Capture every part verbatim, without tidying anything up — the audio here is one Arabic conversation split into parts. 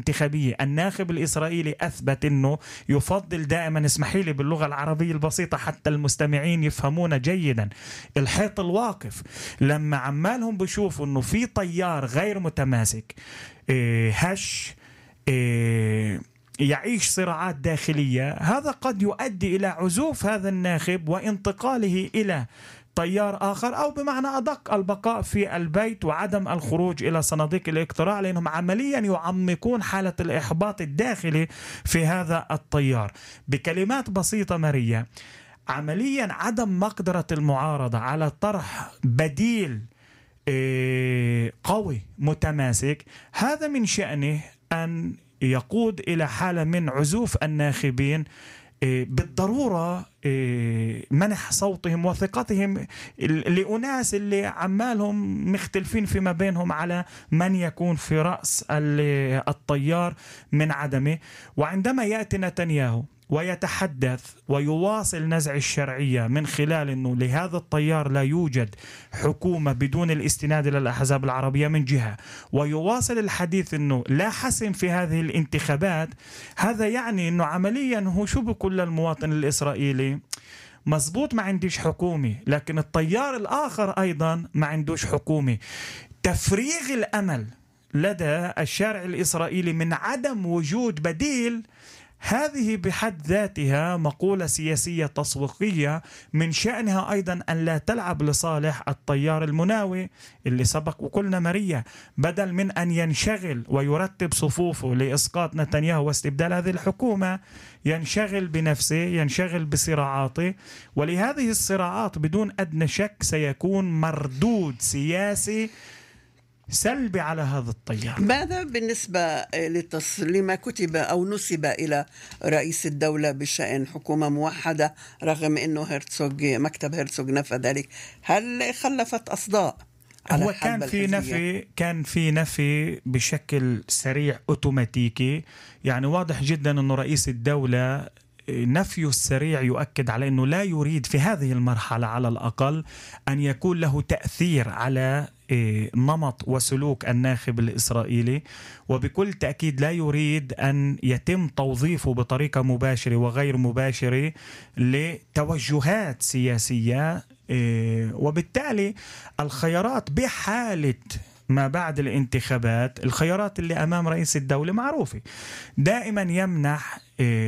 الانتخابية. الناخب الإسرائيلي أثبت أنه يفضل دائما، اسمحي لي باللغة العربية البسيطة حتى المستمعين يفهمون جيدا، الحيط الواقف. لما عمالهم بيشوفوا أنه في طيار غير متماسك هش يعيش صراعات داخلية، هذا قد يؤدي إلى عزوف هذا الناخب وانتقاله إلى تيار آخر، أو بمعنى أدق البقاء في البيت وعدم الخروج إلى صناديق الاقتراع، لأنهم عمليا يعمقون حالة الإحباط الداخلي في هذا التيار. بكلمات بسيطة ماريا، عمليا عدم مقدرة المعارضة على طرح بديل قوي متماسك، هذا من شأنه أن يقود إلى حالة من عزوف الناخبين، بالضرورة منح صوتهم وثقتهم لأناس اللي عمالهم مختلفين فيما بينهم على من يكون في رأس التيار من عدمه. وعندما يأتي نتنياهو ويتحدث ويواصل نزع الشرعية من خلال أنه لهذا التيار لا يوجد حكومة بدون الاستناد إلى الأحزاب العربية من جهة، ويواصل الحديث أنه لا حسم في هذه الانتخابات، هذا يعني أنه عمليا هو شو بكل المواطن الإسرائيلي مزبوط ما عنديش حكومة، لكن التيار الآخر أيضا ما عندوش حكومة. تفريغ الأمل لدى الشارع الإسرائيلي من عدم وجود بديل، هذه بحد ذاتها مقولة سياسية تسويقية من شأنها أيضا أن لا تلعب لصالح التيار المناوي اللي سبق وقلنا ماريا، بدل من أن ينشغل ويرتب صفوفه لإسقاط نتنياهو واستبدال هذه الحكومة، ينشغل بنفسه، ينشغل بصراعاته. ولهذه الصراعات بدون أدنى شك سيكون مردود سياسي سلبي على هذا التيار. ماذا بالنسبة لتص... لما كتب أو نسب إلى رئيس الدولة بشأن حكومة موحدة، رغم أنه هرتسوغ مكتب هرتسوغ نفى ذلك؟ هل خلفت أصداء؟ هو كان في نفي كان في نفي بشكل سريع أوتوماتيكي، يعني واضح جدا أنه رئيس الدولة نفيه السريع يؤكد على أنه لا يريد في هذه المرحلة على الأقل أن يكون له تأثير على نمط وسلوك الناخب الإسرائيلي، وبكل تأكيد لا يريد أن يتم توظيفه بطريقة مباشرة وغير مباشرة لتوجهات سياسية. وبالتالي الخيارات بحالة ما بعد الانتخابات، الخيارات اللي أمام رئيس الدولة معروفة، دائما يمنح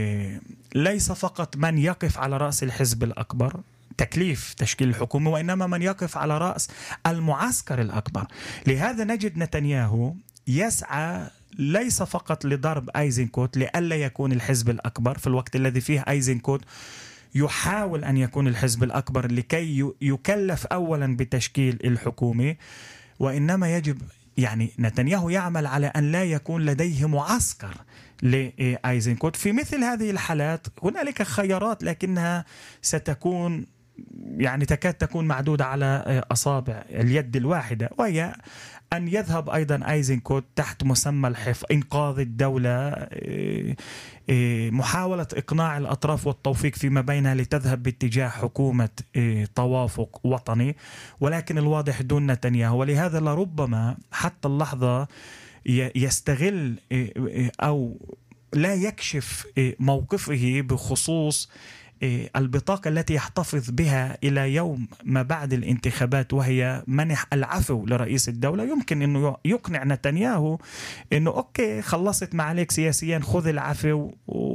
ليس فقط من يقف على رأس الحزب الأكبر تكليف تشكيل الحكومة، وإنما من يقف على رأس المعسكر الأكبر. لهذا نجد نتنياهو يسعى ليس فقط لضرب أيزنكوت لألا يكون الحزب الأكبر في الوقت الذي فيه أيزنكوت يحاول أن يكون الحزب الأكبر لكي يكلف أولا بتشكيل الحكومة، وإنما يجب يعني نتنياهو يعمل على أن لا يكون لديه معسكر لأيزنكوت. في مثل هذه الحالات هنالك خيارات لكنها ستكون يعني تكاد تكون معدودة على أصابع اليد الواحدة، وهي أن يذهب أيضا أيزنكوت تحت مسمى الحفظ إنقاذ الدولة، محاولة إقناع الأطراف والتوفيق فيما بينها لتذهب باتجاه حكومة توافق وطني، ولكن الواضح دون نتنياهو. ولهذا لربما حتى اللحظة يستغل أو لا يكشف موقفه بخصوص البطاقة التي يحتفظ بها إلى يوم ما بعد الانتخابات، وهي منح العفو لرئيس الدولة. يمكن أنه يقنع نتنياهو أنه أوكي خلصت ما عليك سياسيا، خذ العفو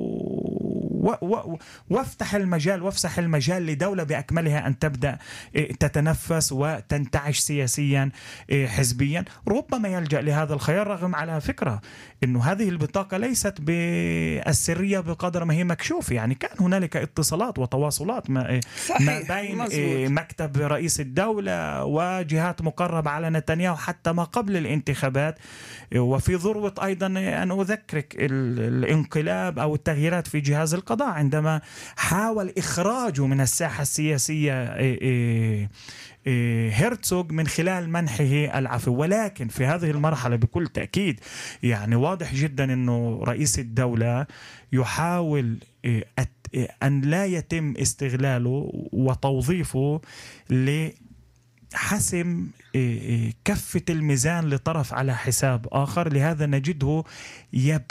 وافتح المجال وافسح المجال لدولة بأكملها أن تبدأ تتنفس وتنتعش سياسيا حزبيا. ربما يلجأ لهذا الخيار، رغم على فكرة أنه هذه البطاقة ليست بالسرية بقدر ما هي مكشوفة، يعني كان هنالك اتصالات وتواصلات ما, ما بين مزبوط. مكتب رئيس الدولة وجهات مقربة على نتنياهو حتى ما قبل الانتخابات. وفي ذروة أيضا أن أذكرك الانقلاب أو التغييرات في جهاز القضاء عندما حاول إخراجه من الساحة السياسية هرتسوغ من خلال منحه العفو. ولكن في هذه المرحلة بكل تأكيد يعني واضح جدا أنه رئيس الدولة يحاول أن لا يتم استغلاله وتوظيفه لحسم كفة الميزان لطرف على حساب آخر. لهذا نجده يب